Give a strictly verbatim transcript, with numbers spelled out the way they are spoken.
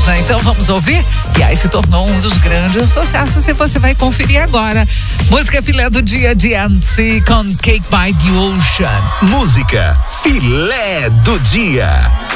né? Então vamos ouvir? E aí se tornou um dos grandes sucessos e você vai conferir agora. Música Filé do Dia de N C com Cake by the Ocean. Música Filé do Dia.